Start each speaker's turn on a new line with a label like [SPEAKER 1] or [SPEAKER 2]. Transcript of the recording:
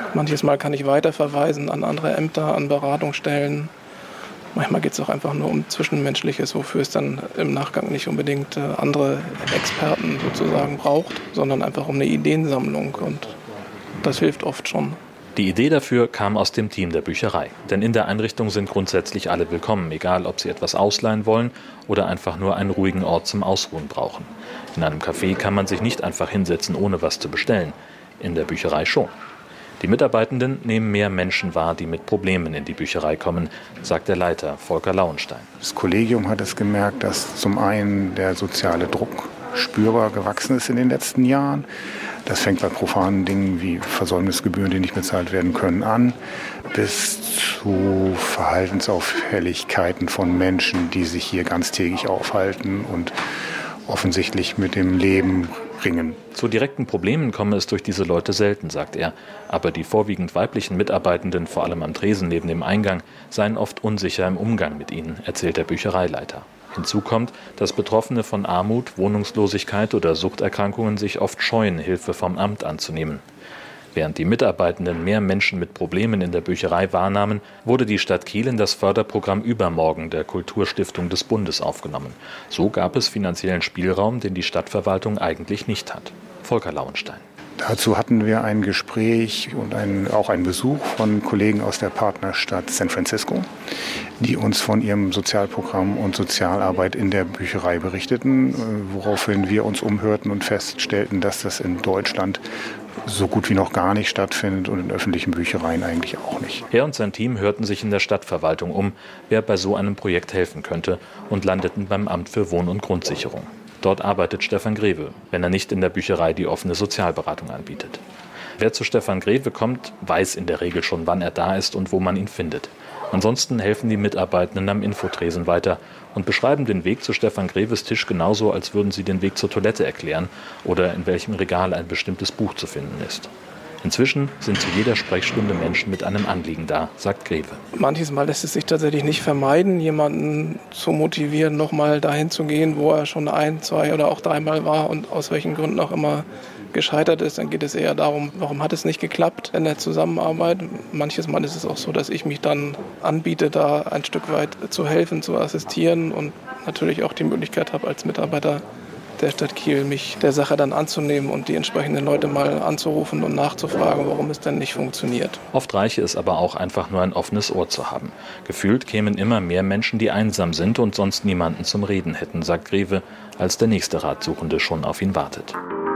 [SPEAKER 1] Manches Mal kann ich weiterverweisen an andere Ämter, an Beratungsstellen. Manchmal geht es auch einfach nur um Zwischenmenschliches, wofür es dann im Nachgang nicht unbedingt andere Experten sozusagen braucht, sondern einfach um eine Ideensammlung. Und das hilft oft schon.
[SPEAKER 2] Die Idee dafür kam aus dem Team der Bücherei. Denn in der Einrichtung sind grundsätzlich alle willkommen, egal ob sie etwas ausleihen wollen oder einfach nur einen ruhigen Ort zum Ausruhen brauchen. In einem Café kann man sich nicht einfach hinsetzen, ohne was zu bestellen. In der Bücherei schon. Die Mitarbeitenden nehmen mehr Menschen wahr, die mit Problemen in die Bücherei kommen, sagt der Leiter Volker Lauenstein.
[SPEAKER 3] Das Kollegium hat es gemerkt, dass zum einen der soziale Druck spürbar gewachsen ist in den letzten Jahren. Das fängt bei profanen Dingen wie Versäumnisgebühren, die nicht bezahlt werden können, an, bis zu Verhaltensauffälligkeiten von Menschen, die sich hier ganztägig aufhalten und offensichtlich mit dem Leben ringen.
[SPEAKER 2] Zu direkten Problemen komme es durch diese Leute selten, sagt er. Aber die vorwiegend weiblichen Mitarbeitenden, vor allem am Tresen neben dem Eingang, seien oft unsicher im Umgang mit ihnen, erzählt der Büchereileiter. Hinzu kommt, dass Betroffene von Armut, Wohnungslosigkeit oder Suchterkrankungen sich oft scheuen, Hilfe vom Amt anzunehmen. Während die Mitarbeitenden mehr Menschen mit Problemen in der Bücherei wahrnahmen, wurde die Stadt Kiel in das Förderprogramm Übermorgen der Kulturstiftung des Bundes aufgenommen. So gab es finanziellen Spielraum, den die Stadtverwaltung eigentlich nicht hat. Volker Lauenstein.
[SPEAKER 3] Dazu hatten wir ein Gespräch und auch einen Besuch von Kollegen aus der Partnerstadt San Francisco, die uns von ihrem Sozialprogramm und Sozialarbeit in der Bücherei berichteten, woraufhin wir uns umhörten und feststellten, dass das in Deutschland so gut wie noch gar nicht stattfindet und in öffentlichen Büchereien eigentlich auch nicht.
[SPEAKER 2] Er und sein Team hörten sich in der Stadtverwaltung um, wer bei so einem Projekt helfen könnte, und landeten beim Amt für Wohn- und Grundsicherung. Dort arbeitet Stefan Greve, wenn er nicht in der Bücherei die offene Sozialberatung anbietet. Wer zu Stefan Greve kommt, weiß in der Regel schon, wann er da ist und wo man ihn findet. Ansonsten helfen die Mitarbeitenden am Infotresen weiter und beschreiben den Weg zu Stefan Greves Tisch genauso, als würden sie den Weg zur Toilette erklären oder in welchem Regal ein bestimmtes Buch zu finden ist. Inzwischen sind zu jeder Sprechstunde Menschen mit einem Anliegen da, sagt Greve.
[SPEAKER 1] Manches Mal lässt es sich tatsächlich nicht vermeiden, jemanden zu motivieren, nochmal dahin zu gehen, wo er schon 1, 2 oder auch 3-mal war und aus welchen Gründen auch immer gescheitert ist. Dann geht es eher darum, warum hat es nicht geklappt in der Zusammenarbeit. Manches Mal ist es auch so, dass ich mich dann anbiete, da ein Stück weit zu helfen, zu assistieren und natürlich auch die Möglichkeit habe, als Mitarbeiter der Stadt Kiel mich der Sache dann anzunehmen und die entsprechenden Leute mal anzurufen und nachzufragen, warum es denn nicht funktioniert.
[SPEAKER 2] Oft reiche es aber auch einfach nur ein offenes Ohr zu haben. Gefühlt kämen immer mehr Menschen, die einsam sind und sonst niemanden zum Reden hätten, sagt Greve, als der nächste Ratsuchende schon auf ihn wartet.